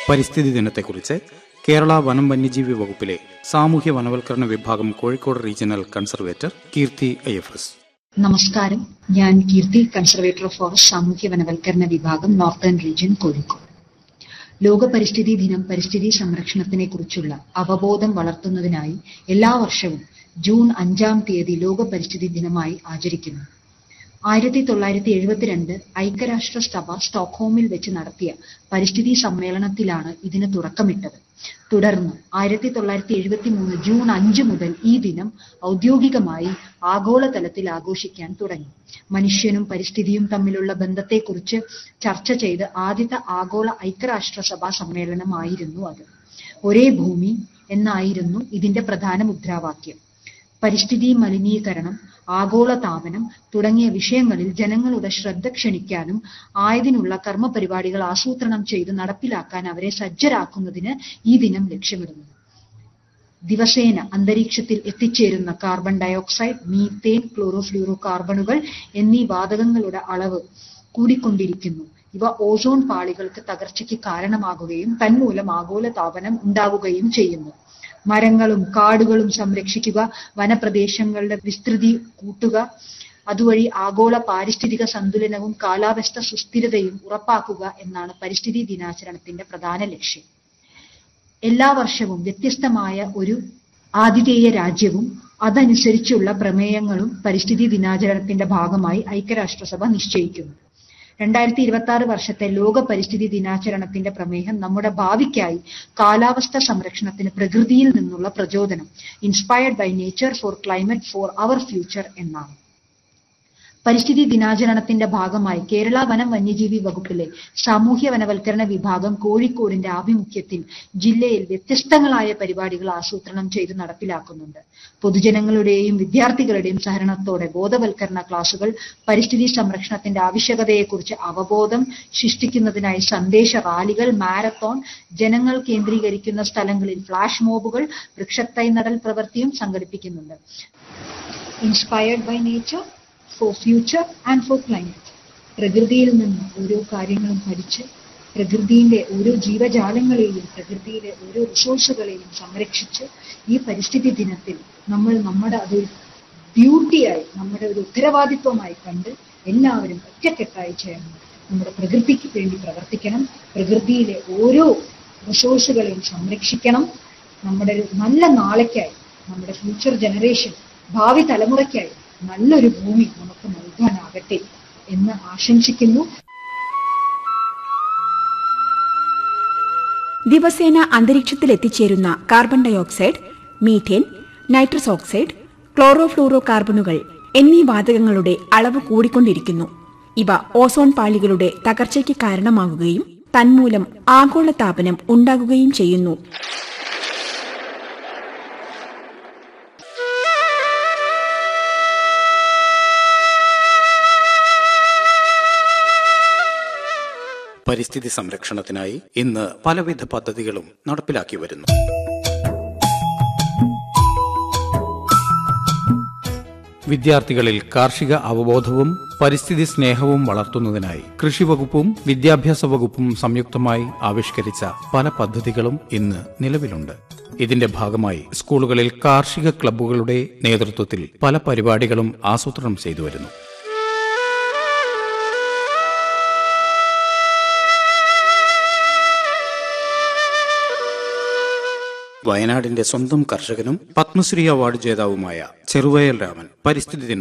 പരിസ്ഥിതി ദിനത്തെക്കുറിച്ച് കേരള വനം വന്യജീവി വകുപ്പിലെ സാമൂഹ്യ വനവൽക്കരണ വിഭാഗം കോഴിക്കോട് റീജിയണൽ കൺസർവേറ്റർ കീർത്തി IFS. നമസ്കാരം, ഞാൻ കീർത്തി, കൺസർവേറ്റർ ഓഫ് ഫോറസ്റ്റ് സാമൂഹ്യ വനവൽക്കരണ വിഭാഗം നോർത്തേൺ റീജിയൻ കോഴിക്കോട്. ലോക പരിസ്ഥിതി ദിനം പരിസ്ഥിതി സംരക്ഷണത്തിനെ കുറിച്ചുള്ള അവബോധം വളർത്തുന്നതിനായി എല്ലാ വർഷവും ജൂൺ 5 ലോക പരിസ്ഥിതി ദിനമായി ആചരിക്കുന്നു. 1972 ഐക്യരാഷ്ട്രസഭ സ്റ്റോക്ക്ഹോമിൽ വെച്ച് നടത്തിയ പരിസ്ഥിതി സമ്മേളനത്തിലാണ് ഇതിന് തുടക്കമിട്ടത്. തുടർന്ന് 1973 ജൂൺ 5 മുതൽ ഈ ദിനം ഔദ്യോഗികമായി ആഗോളതലത്തിൽ ആഘോഷിക്കാൻ തുടങ്ങി. മനുഷ്യനും പരിസ്ഥിതിയും തമ്മിലുള്ള ബന്ധത്തെക്കുറിച്ച് ചർച്ച ചെയ്ത് ആദ്യത്തെ ആഗോള ഐക്യരാഷ്ട്രസഭാ സമ്മേളനമായിരുന്നു അത്. ഒരേ ഭൂമി എന്നായിരുന്നു ഇതിന്റെ പ്രധാന മുദ്രാവാക്യം. പരിസ്ഥിതി മലിനീകരണം, ആഗോളതാപനം തുടങ്ങിയ വിഷയങ്ങളിൽ ജനങ്ങളുടെ ശ്രദ്ധ ക്ഷണിക്കാനും ആയതിനുള്ള കർമ്മപരിപാടികൾ ആസൂത്രണം ചെയ്ത് നടപ്പിലാക്കാൻ അവരെ സജ്ജരാക്കുന്നതിന് ഈ ദിനം ലക്ഷ്യമിടുന്നു. ദിവസേന അന്തരീക്ഷത്തിൽ എത്തിച്ചേരുന്ന കാർബൺ ഡയോക്സൈഡ്, മീത്തേൻ, ക്ലോറോഫ്ലൂറോ കാർബണുകൾ എന്നീ വാതകങ്ങളുടെ അളവ് കൂടിക്കൊണ്ടിരിക്കുന്നു. ഇവ ഓസോൺ പാളികൾക്ക് തകർച്ചയ്ക്ക് കാരണമാകുകയും തന്മൂലം ആഗോളതാപനം ഉണ്ടാവുകയും ചെയ്യുന്നു. മരങ്ങളും കാടുകളും സംരക്ഷിക്കുക, വനപ്രദേശങ്ങളുടെ വിസ്തൃതി കൂട്ടുക, അതുവഴി ആഗോള പാരിസ്ഥിതിക സന്തുലനവും കാലാവസ്ഥ സുസ്ഥിരതയും ഉറപ്പാക്കുക എന്നാണ് പരിസ്ഥിതി ദിനാചരണത്തിന്റെ പ്രധാന ലക്ഷ്യം. എല്ലാ വർഷവും വ്യത്യസ്തമായ ഒരു ആതിഥേയ രാജ്യവും അതനുസരിച്ചുള്ള പ്രമേയങ്ങളും പരിസ്ഥിതി ദിനാചരണത്തിന്റെ ഭാഗമായി ഐക്യരാഷ്ട്രസഭ നിശ്ചയിക്കുന്നു. 2026 വർഷത്തെ ലോക പരിസ്ഥിതി ദിനാചരണത്തിന്റെ പ്രമേയം നമ്മുടെ ഭാവിക്കായി കാലാവസ്ഥ സംരക്ഷണത്തിന് പ്രകൃതിയിൽ നിന്നുള്ള പ്രചോദനം, inspired by nature four climate four our future എന്നാണ്. പരിസ്ഥിതി ദിനാചരണത്തിന്റെ ഭാഗമായി കേരള വനം വന്യജീവി വകുപ്പിലെ സാമൂഹ്യ വനവൽക്കരണ വിഭാഗം കോഴിക്കോടിന്റെ ആഭിമുഖ്യത്തിൽ ജില്ലയിൽ വ്യത്യസ്തങ്ങളായ പരിപാടികൾ ആസൂത്രണം ചെയ്ത് നടപ്പിലാക്കുന്നുണ്ട്. പൊതുജനങ്ങളുടെയും വിദ്യാർത്ഥികളുടെയും സഹകരണത്തോടെ ബോധവൽക്കരണ ക്ലാസുകൾ, പരിസ്ഥിതി സംരക്ഷണത്തിന്റെ ആവശ്യകതയെക്കുറിച്ച് അവബോധം സൃഷ്ടിക്കുന്നതിനായി സന്ദേശ റാലികൾ, മാരത്തോൺ, ജനങ്ങൾ കേന്ദ്രീകരിക്കുന്ന സ്ഥലങ്ങളിൽ ഫ്ലാഷ് മോബുകൾ, വൃക്ഷത്തൈ നടൽ പ്രവൃത്തിയും സംഘടിപ്പിക്കുന്നുണ്ട്. Inspired by nature for future and four climate. പ്രകൃതിയിൽ നിന്ന് ഓരോ കാര്യങ്ങളും പഠിച്ച് പ്രകൃതിയുടെ ഓരോ ജീവജാലങ്ങളെയും പ്രകൃതിയിലെ ഓരോ റിസോഴ്സുകളെയും സംരക്ഷിച്ച് ഈ പരിസ്ഥിതി ദിനത്തിൽ നമ്മൾ നമ്മുടെ അതൊരു ഡ്യൂട്ടിയായി, നമ്മുടെ ഒരു ഉത്തരവാദിത്വമായി കണ്ട് എല്ലാവരും ഒറ്റക്കെട്ടായി ചേർന്ന് നമ്മുടെ പ്രകൃതിക്ക് വേണ്ടി പ്രവർത്തിക്കണം. പ്രകൃതിയിലെ ഓരോ റിസോഴ്സുകളെയും സംരക്ഷിക്കണം. നമ്മുടെ ഒരു നല്ല നാളേക്കായി, നമ്മുടെ ഫ്യൂച്ചർ ജനറേഷൻ, ഭാവി തലമുറയ്ക്കായി നല്ലൊരു ഭൂമി നമുക്ക് നൽകാനാകട്ടെ എന്ന് ആശംസിക്കുന്നു. ദിവസേന അന്തരീക്ഷത്തിൽ എത്തിച്ചേരുന്ന carbon dioxide, methane, nitrous oxide, chlorofluoro കാർബണുകൾ എന്നീ വാതകങ്ങളുടെ അളവ് കൂടിക്കൊണ്ടിരിക്കുന്നു. ഇവ ഓസോൺ പാളികളുടെ തകർച്ചയ്ക്ക് കാരണമാകുകയും തന്മൂലം ആഗോളതാപനം ഉണ്ടാകുകയും ചെയ്യുന്നു. പരിസ്ഥിതി സംരക്ഷണത്തിനായി ഇന്ന് പലവിധ പദ്ധതികളും നടപ്പിലാക്കി വരുന്നു. വിദ്യാർത്ഥികളിൽ കാർഷിക അവബോധവും പരിസ്ഥിതി സ്നേഹവും വളർത്തുന്നതിനായി കൃഷിവകുപ്പും വിദ്യാഭ്യാസ വകുപ്പും സംയുക്തമായി ആവിഷ്കരിച്ച പല പദ്ധതികളും ഇന്ന് നിലവിലുണ്ട്. ഇതിന്റെ ഭാഗമായി സ്കൂളുകളിൽ കാർഷിക ക്ലബ്ബുകളുടെ നേതൃത്വത്തിൽ പല പരിപാടികളും ആസൂത്രണം ചെയ്തു വരുന്നു. വയനാടിന്റെ സ്വന്തം കർഷകനും പത്മശ്രീ അവാർഡ് ജേതാവുമായ ചെറുവയൽ രാമൻ പരിസ്ഥിതി ദിന